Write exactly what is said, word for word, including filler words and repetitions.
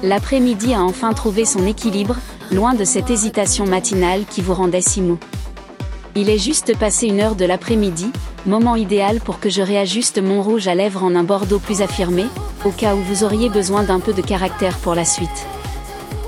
L'après-midi a enfin trouvé son équilibre, loin de cette hésitation matinale qui vous rendait si mou. Il est juste passé une heure de l'après-midi, moment idéal pour que je réajuste mon rouge à lèvres en un bordeaux plus affirmé, au cas où vous auriez besoin d'un peu de caractère pour la suite.